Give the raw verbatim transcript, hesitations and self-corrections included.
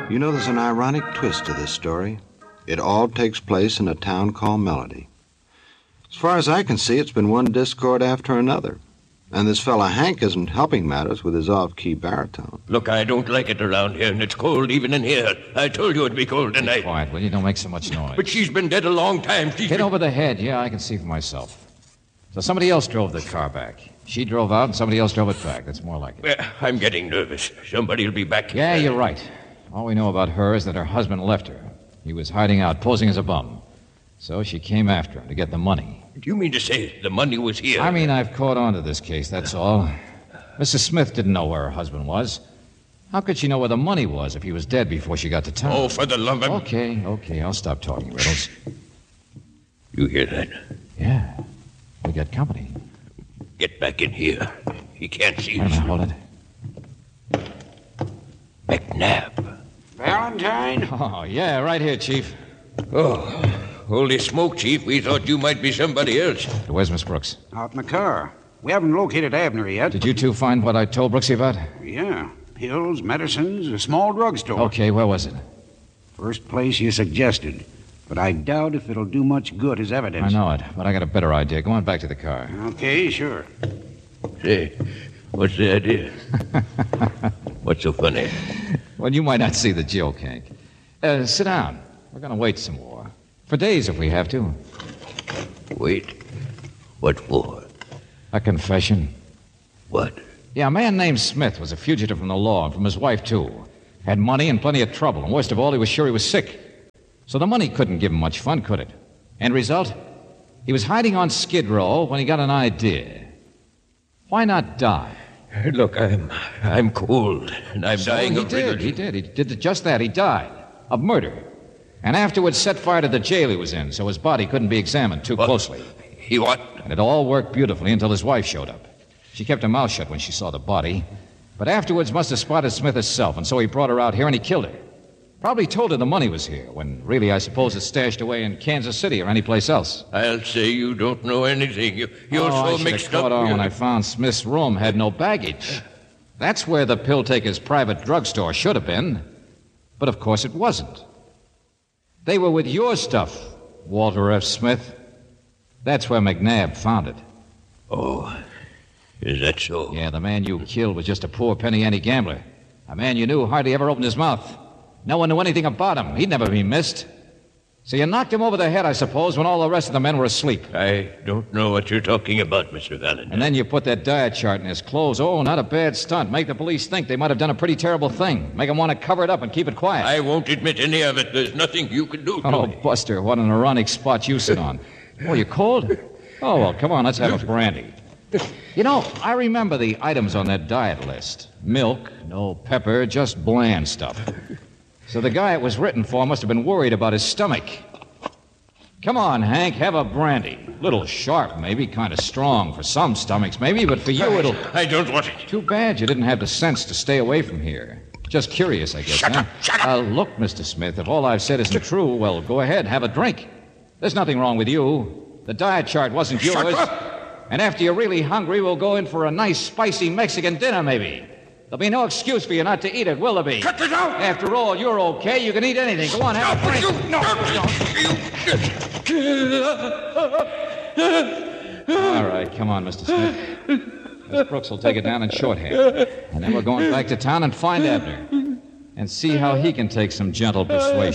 You know, there's an ironic twist to this story. It all takes place in a town called Melody. As far as I can see, it's been one discord after another. And this fella Hank isn't helping matters with his off-key baritone. Look, I don't like it around here, and it's cold even in here. I told you it'd be cold tonight. Be quiet, will you? Don't make so much noise. But she's been dead a long time. She's Hit been... over the head. Yeah, I can see for myself. So somebody else drove the car back. She drove out, and somebody else drove it back. That's more like it. Well, I'm getting nervous. Somebody'll be back. Yeah, you're right. All we know about her is that her husband left her. He was hiding out, posing as a bum. So she came after him to get the money. Do you mean to say the money was here? I mean, I've caught on to this case, that's all. Missus Smith didn't know where her husband was. How could she know where the money was if he was dead before she got to town? Oh, for the love of... Okay, okay, I'll stop talking, Riddles. You hear that? Yeah, we got company. Get back in here. He can't see Wait a us. minute, hold it. McNabb. Valentine? Oh, yeah, right here, Chief. Oh, holy smoke, Chief. We thought you might be somebody else. Where's Miss Brooks? Out in the car. We haven't located Abner yet. Did you two find what I told Brooksy about? Yeah. Pills, medicines, a small drugstore. Okay, where was it? First place you suggested. But I doubt if it'll do much good as evidence. I know it, but I got a better idea. Go on back to the car. Okay, sure. Say, what's the idea? What's so funny? Well, you might not see the joke, Hank. Uh, sit down. We're going to wait some more. For days, if we have to. Wait. What for? A confession. What? Yeah, a man named Smith was a fugitive from the law, and from his wife, too. Had money and plenty of trouble, and worst of all, he was sure he was sick. So the money couldn't give him much fun, could it? End result? He was hiding on Skid Row when he got an idea. Why not die? Look, I'm I'm cold, and I'm So dying he of did, he did. He did just that. He died. Of murder. And afterwards set fire to the jail he was in, so his body couldn't be examined too What? closely. He what? And it all worked beautifully until his wife showed up. She kept her mouth shut when she saw the body, but afterwards must have spotted Smith herself, and so he brought her out here and he killed her. Probably told her the money was here, when really I suppose it's stashed away in Kansas City or anyplace else. I'll say you don't know anything. You, you're oh, so I mixed should have caught up. on you- when I found Smith's room had no baggage. That's where the pill-taker's private drugstore should have been. But of course it wasn't. They were with your stuff, Walter F. Smith. That's where McNabb found it. Oh, is that so? Yeah, the man you killed was just a poor penny-ante gambler. A man you knew hardly ever opened his mouth. No one knew anything about him. He'd never be missed. So you knocked him over the head, I suppose, when all the rest of the men were asleep. I don't know what you're talking about, Mister Valentine. And then you put that diet chart in his clothes. Oh, not a bad stunt. Make the police think they might have done a pretty terrible thing. Make them want to cover it up and keep it quiet. I won't admit any of it. There's nothing you can do to Oh, me. Buster, what an ironic spot you sit on. Oh, you cold? Oh, well, come on, let's have a brandy. You know, I remember the items on that diet list. Milk, no pepper, just bland stuff. So the guy it was written for must have been worried about his stomach. Come on, Hank, have a brandy. Little sharp, maybe, kind of strong for some stomachs, maybe, but for you it'll... I don't want it. Too bad you didn't have the sense to stay away from here. Just curious, I guess. Shut huh? up, shut up. Uh, look, Mister Smith, if all I've said isn't true, well, go ahead, have a drink. There's nothing wrong with you. The diet chart wasn't yours. Shut up. And after you're really hungry, we'll go in for a nice, spicy Mexican dinner, maybe. There'll be no excuse for you not to eat it, will there be? Cut it out! After all, you're okay. You can eat anything. Go on, have a drink. You, no, All right, come on, Mister Smith. Miss Brooks will take it down in shorthand. And then we're going back to town and find Abner. And see how he can take some gentle persuasion.